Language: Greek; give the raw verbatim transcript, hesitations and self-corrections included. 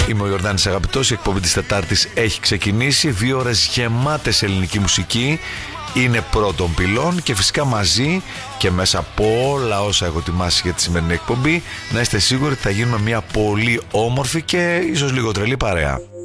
Είμαι ο Ιορδάνης Αγαπητός. Η εκπομπή της Τετάρτης έχει ξεκινήσει. Δύο ώρες γεμάτες ελληνική μουσική. Είναι πρώτων πυλών και φυσικά μαζί και μέσα από όλα όσα έχω ετοιμάσει για τη σημερινή εκπομπή, να είστε σίγουροι ότι θα γίνουμε μια πολύ όμορφη και ίσως λίγο τρελή παρέα.